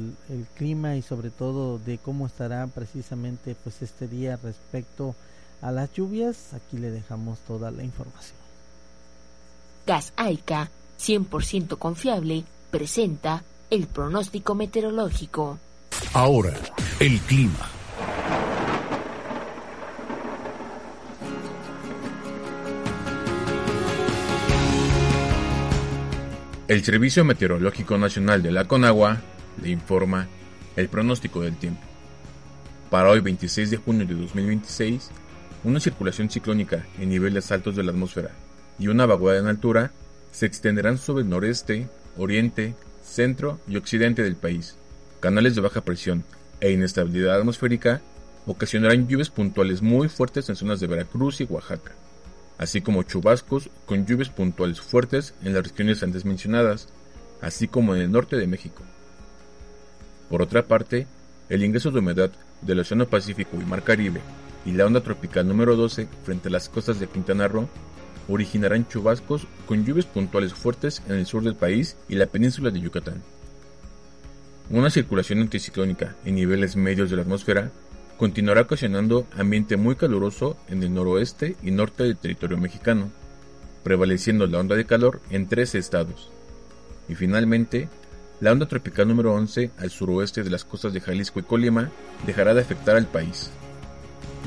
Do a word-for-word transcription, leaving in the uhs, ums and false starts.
el, el clima y sobre todo de cómo estará precisamente pues este día respecto a las lluvias, aquí le dejamos toda la información. Gas Aica, cien por ciento confiable, presenta el pronóstico meteorológico. Ahora, el clima. El Servicio Meteorológico Nacional de la Conagua le informa el pronóstico del tiempo. Para hoy veintiséis de junio de dos mil veintiséis, una circulación ciclónica en niveles altos de la atmósfera y una vaguada en altura se extenderán sobre el noreste, oriente, centro y occidente del país. Canales de baja presión e inestabilidad atmosférica ocasionarán lluvias puntuales muy fuertes en zonas de Veracruz y Oaxaca, así como chubascos con lluvias puntuales fuertes en las regiones antes mencionadas, así como en el norte de México. Por otra parte, el ingreso de humedad del Océano Pacífico y Mar Caribe y la onda tropical número doce frente a las costas de Quintana Roo originarán chubascos con lluvias puntuales fuertes en el sur del país y la península de Yucatán. Una circulación anticiclónica en niveles medios de la atmósfera continuará ocasionando ambiente muy caluroso en el noroeste y norte del territorio mexicano, prevaleciendo la onda de calor en trece estados. Y finalmente, la onda tropical número once al suroeste de las costas de Jalisco y Colima dejará de afectar al país.